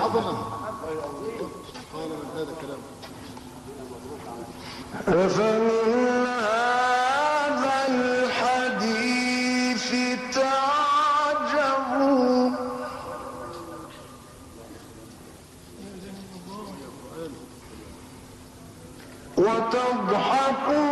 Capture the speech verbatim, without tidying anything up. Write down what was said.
عظما قال من هذا كلام. أفمن هذا الحديث تعجبون وتضحكون